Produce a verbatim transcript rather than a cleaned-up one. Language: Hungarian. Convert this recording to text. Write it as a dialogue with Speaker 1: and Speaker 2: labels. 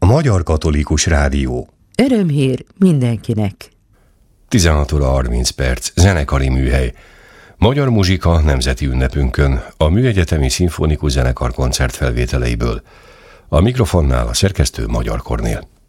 Speaker 1: Magyar Katolikus Rádió.
Speaker 2: Örömhír mindenkinek.
Speaker 1: tizenhat óra harminc perc, zenekari műhely. Magyar muzsika nemzeti ünnepünkön, a Műegyetemi Szimfonikus Zenekar koncertfelvételeiből. A mikrofonnál a szerkesztő Magyar Kornél.